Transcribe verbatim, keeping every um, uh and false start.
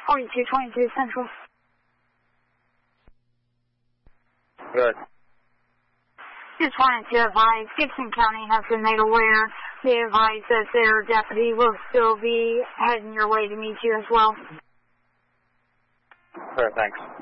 forty-two twenty-two Central. Good. Just wanted to advise, Gibson County has been made aware. They advise that their deputy will still be heading your way to meet you as well. Sure, thanks.